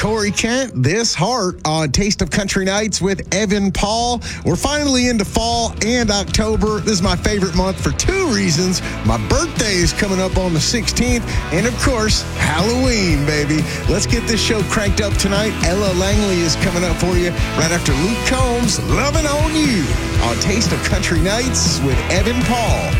Corey Kent, This Heart on Taste of Country Nights with Evan Paul. We're finally into fall and October. This is my favorite month for two reasons. My birthday is coming up on the 16th, and of course, Halloween, baby. Let's get this show cranked up tonight. Ella Langley is coming up for you right after Luke Combs, Lovin' on You on Taste of Country Nights with Evan Paul.